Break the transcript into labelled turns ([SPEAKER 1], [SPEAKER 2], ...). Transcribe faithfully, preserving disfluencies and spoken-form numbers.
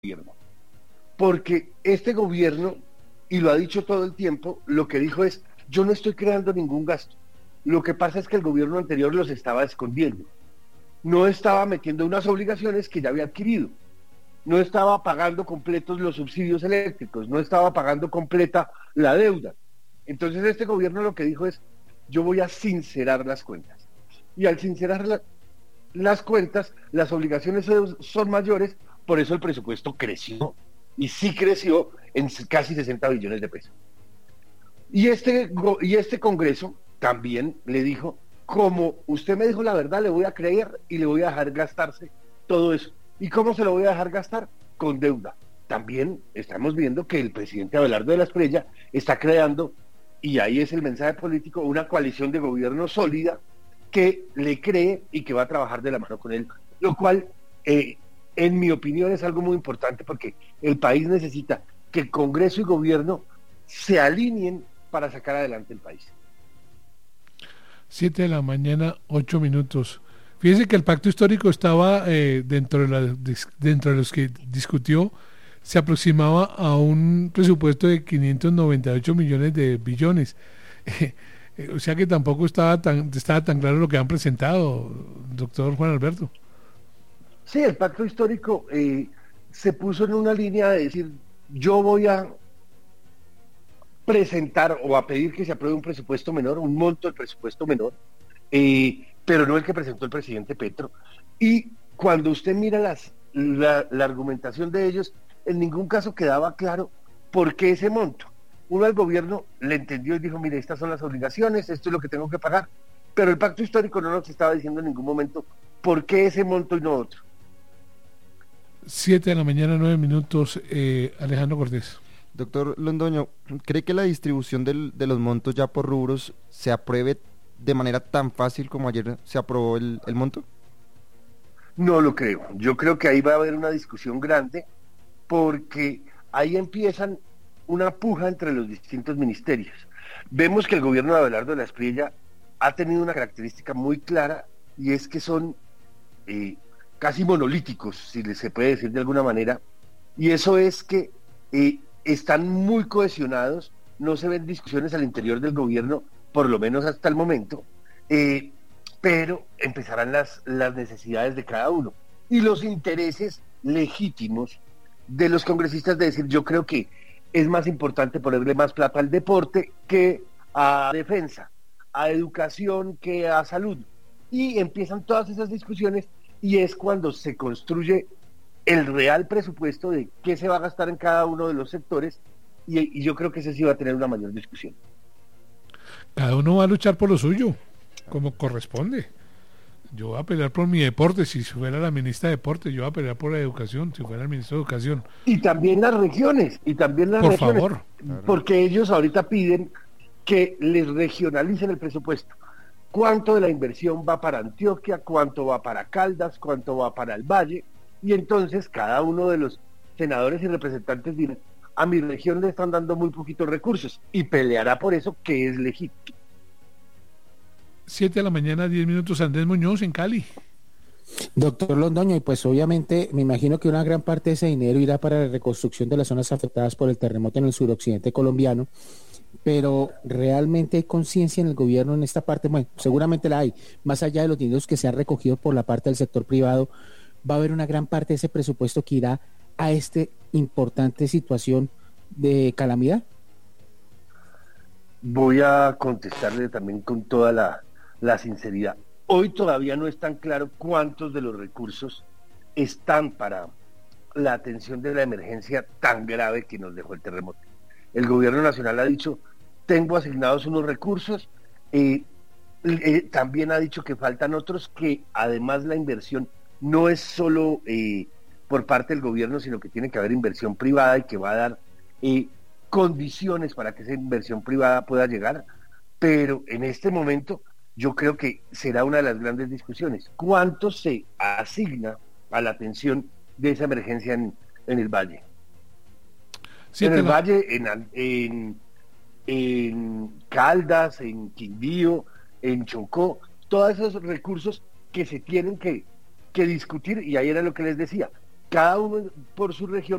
[SPEAKER 1] gobierno, porque este gobierno, y lo ha dicho todo el tiempo, lo que dijo es, yo no estoy creando ningún gasto. Lo que pasa es que el gobierno anterior los estaba escondiendo. No estaba metiendo unas obligaciones que ya había adquirido. No estaba pagando completos los subsidios eléctricos, no estaba pagando completa la deuda. Entonces este gobierno lo que dijo es, yo voy a sincerar las cuentas. Y al sincerar la, las cuentas, las obligaciones son mayores, por eso el presupuesto creció, y sí creció en casi sesenta billones de pesos. Y este, y este Congreso también le dijo, como usted me dijo la verdad, le voy a creer y le voy a dejar gastarse todo eso. ¿Y cómo se lo voy a dejar gastar? Con deuda. También estamos viendo que el presidente Abelardo de la Espriella está creando, y ahí es el mensaje político, una coalición de gobierno sólida que le cree y que va a trabajar de la mano con él, lo cual, eh, en mi opinión, es algo muy importante porque el país necesita que el Congreso y gobierno se alineen para sacar adelante el país.
[SPEAKER 2] Siete de la mañana, ocho minutos. Fíjese que el pacto histórico estaba eh, dentro, de la, dentro de los que discutió, se aproximaba a un presupuesto de quinientos noventa y ocho millones de billones. Eh, eh, o sea que tampoco estaba tan, estaba tan claro lo que han presentado, doctor Juan Alberto.
[SPEAKER 1] Sí, el pacto histórico eh, se puso en una línea de decir, yo voy a presentar o a pedir que se apruebe un presupuesto menor, un monto del presupuesto menor, eh, pero no el que presentó el presidente Petro. Y cuando usted mira las, la, la argumentación de ellos, en ningún caso quedaba claro por qué ese monto. Uno al gobierno le entendió y dijo, mire, estas son las obligaciones, esto es lo que tengo que pagar, pero el pacto histórico no nos estaba diciendo en ningún momento por qué ese monto y no otro.
[SPEAKER 2] Siete de la mañana, nueve minutos, eh, Alejandro Cortés.
[SPEAKER 3] Doctor Londoño, ¿cree que la distribución del, de los montos ya por rubros se apruebe de manera tan fácil como ayer se aprobó el, el monto?
[SPEAKER 1] No lo creo. Yo creo que ahí va a haber una discusión grande porque ahí empiezan una puja entre los distintos ministerios. Vemos que el gobierno de Abelardo de la Espriella ha tenido una característica muy clara y es que son eh, casi monolíticos, si se puede decir de alguna manera, y eso es que eh, están muy cohesionados, no se ven discusiones al interior del gobierno, por lo menos hasta el momento, eh, pero empezarán las, las necesidades de cada uno y los intereses legítimos de los congresistas de decir, yo creo que es más importante ponerle más plata al deporte que a defensa, a educación que a salud, y empiezan todas esas discusiones y es cuando se construye el real presupuesto de qué se va a gastar en cada uno de los sectores y, y yo creo que ese sí va a tener una mayor discusión.
[SPEAKER 2] Cada uno va a luchar por lo suyo, como corresponde. Yo voy a pelear por mi deporte, si fuera la ministra de Deporte, yo voy a pelear por la educación, si fuera el ministro de Educación.
[SPEAKER 1] Y también las regiones, y también las
[SPEAKER 2] por
[SPEAKER 1] regiones,
[SPEAKER 2] favor.
[SPEAKER 1] Porque ellos ahorita piden que les regionalicen el presupuesto. ¿Cuánto de la inversión va para Antioquia? ¿Cuánto va para Caldas? ¿Cuánto va para el Valle? Y entonces cada uno de los senadores y representantes dirán, a mi región le están dando muy poquitos recursos y peleará por eso, que es legítimo.
[SPEAKER 2] Siete de la mañana, diez minutos, Andrés Muñoz en Cali.
[SPEAKER 4] Doctor Londoño, y pues obviamente me imagino que una gran parte de ese dinero irá para la reconstrucción de las zonas afectadas por el terremoto en el suroccidente colombiano, pero ¿realmente hay conciencia en el gobierno en esta parte? Bueno, seguramente la hay, más allá de los dineros que se han recogido por la parte del sector privado, va a haber una gran parte de ese presupuesto que irá a esta importante situación de calamidad.
[SPEAKER 1] Voy a contestarle también con toda la, la sinceridad. Hoy todavía no es tan claro cuántos de los recursos están para la atención de la emergencia tan grave que nos dejó el terremoto. El gobierno nacional ha dicho, tengo asignados unos recursos, eh, eh, también ha dicho que faltan otros, que además la inversión no es solo eh, por parte del gobierno, sino que tiene que haber inversión privada y que va a dar eh, condiciones para que esa inversión privada pueda llegar, pero en este momento yo creo que será una de las grandes discusiones. ¿Cuánto se asigna a la atención de esa emergencia en, en el Valle? Sí, en el la... Valle, en, en, en Caldas, en Quindío, en Chocó, todos esos recursos que se tienen que, que discutir, y ahí era lo que les decía, cada uno por su región